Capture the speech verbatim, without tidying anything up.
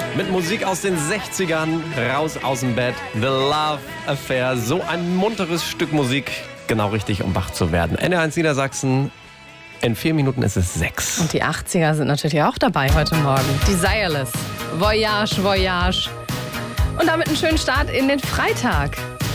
Mit Musik aus den sechzigern, raus aus dem Bett. The Love Affair. So ein munteres Stück Musik. Genau richtig, um wach zu werden. N R eins Niedersachsen. In vier Minuten ist es sechs. Und die achtziger sind natürlich auch dabei heute Morgen. Desireless. Voyage, Voyage. Und damit einen schönen Start in den Freitag.